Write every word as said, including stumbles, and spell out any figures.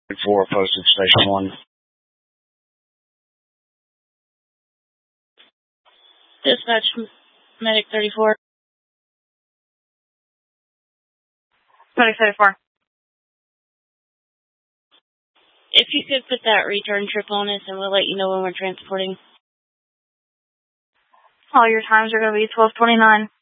four, posted station one. Dispatch, Medic thirty-four. Medic thirty-four. If you could put that return trip on us, and we'll let you know when we're transporting. All your times are going to be twelve twenty-nine.